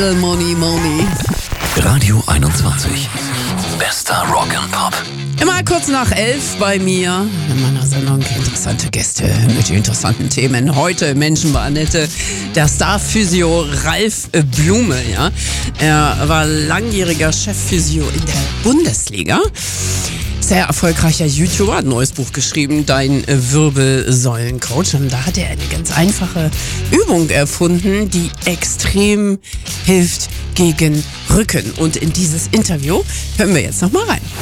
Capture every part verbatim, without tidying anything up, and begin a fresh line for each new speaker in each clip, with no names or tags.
Money, Money.
Radio einundzwanzig. Bester Rock'n'Pop.
Immer kurz nach elf bei mir in meiner Sendung interessante Gäste mit interessanten Themen. Heute Menschen bei Annette, der Star-Physio Ralf Blume. Ja? Er war langjähriger Chefphysio in der Bundesliga. Sehr erfolgreicher YouTuber, hat ein neues Buch geschrieben, Dein Wirbelsäulencoach. Und da hat er eine ganz einfache Übung erfunden, die extrem hilft gegen Rücken. Und in dieses Interview hören wir jetzt nochmal rein.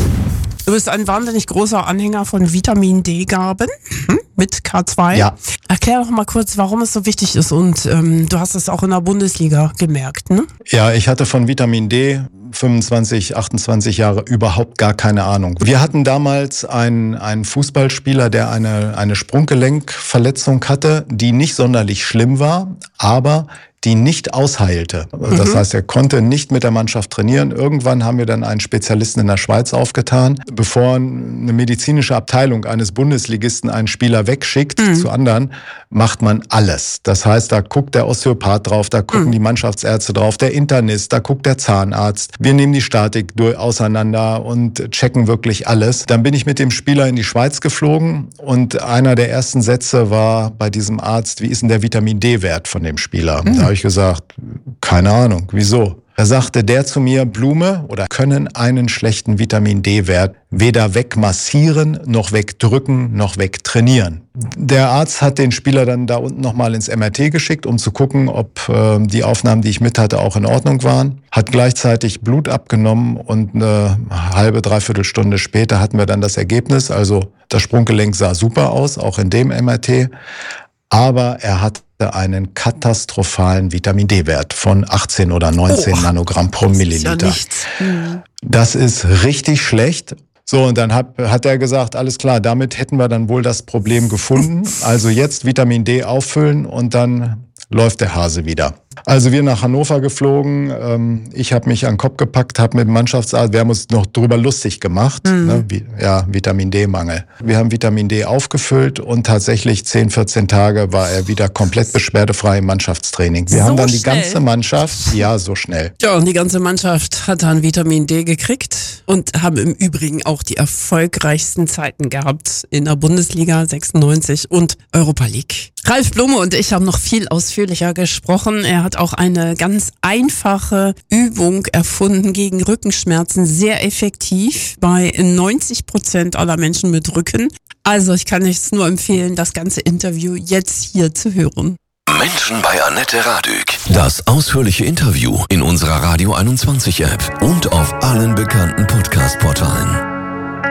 Du bist ein wahnsinnig großer Anhänger von Vitamin D-Gaben hm, mit K zwei.
Ja.
Erklär doch mal kurz, warum es so wichtig ist. Und ähm, du hast es auch in der Bundesliga gemerkt, ne?
Ja, ich hatte von Vitamin D fünfundzwanzig, achtundzwanzig Jahre überhaupt gar keine Ahnung. Wir hatten damals einen, einen Fußballspieler, der eine, eine Sprunggelenkverletzung hatte, die nicht sonderlich schlimm war, aber die nicht ausheilte. Das mhm. heißt, er konnte nicht mit der Mannschaft trainieren. Irgendwann haben wir dann einen Spezialisten in der Schweiz aufgetan. Bevor eine medizinische Abteilung eines Bundesligisten einen Spieler wegschickt mhm. zu anderen, macht man alles. Das heißt, da guckt der Osteopath drauf, da gucken mhm. die Mannschaftsärzte drauf, der Internist, da guckt der Zahnarzt. Wir nehmen die Statik durch, auseinander und checken wirklich alles. Dann bin ich mit dem Spieler in die Schweiz geflogen und einer der ersten Sätze war bei diesem Arzt, wie ist denn der Vitamin D-Wert von dem Spieler? Mhm. Da habe ich gesagt, keine Ahnung, wieso? Da sagte der zu mir, Blume, oder können einen schlechten Vitamin D-Wert weder wegmassieren, noch wegdrücken, noch wegtrainieren. Der Arzt hat den Spieler dann da unten nochmal ins M R T geschickt, um zu gucken, ob äh, die Aufnahmen, die ich mit hatte, auch in Ordnung waren. Hat gleichzeitig Blut abgenommen und eine halbe, dreiviertel Stunde später hatten wir dann das Ergebnis. Also das Sprunggelenk sah super aus, auch in dem M R T. Aber er hatte einen katastrophalen Vitamin D-Wert von achtzehn oder neunzehn oh, Nanogramm pro Milliliter.
Das ist ja nichts.
Das ist richtig schlecht. So, und dann hat, hat er gesagt, alles klar, damit hätten wir dann wohl das Problem gefunden. Also jetzt Vitamin D auffüllen und dann läuft der Hase wieder. Also wir nach Hannover geflogen, ähm, ich habe mich an den Kopf gepackt, habe mit dem Mannschaftsarzt, wir haben uns noch drüber lustig gemacht, mhm. ne, wie, ja, Vitamin D-Mangel. Wir haben Vitamin D aufgefüllt und tatsächlich zehn, vierzehn Tage war er wieder komplett beschwerdefrei im Mannschaftstraining. Wir
so
haben dann die
schnell?
ganze Mannschaft, ja, so schnell.
Ja, und die ganze Mannschaft hat dann Vitamin D gekriegt und haben im Übrigen auch die erfolgreichsten Zeiten gehabt in der Bundesliga sechsundneunzig und Europa League. Ralf Blume und ich haben noch viel ausführlicher gesprochen. Er hat auch eine ganz einfache Übung erfunden gegen Rückenschmerzen, sehr effektiv bei neunzig Prozent aller Menschen mit Rücken. Also ich kann es nur empfehlen, das ganze Interview jetzt hier zu hören.
Menschen bei Annette Radück. Das ausführliche Interview in unserer Radio einundzwanzig App und auf allen bekannten Podcast-Portalen.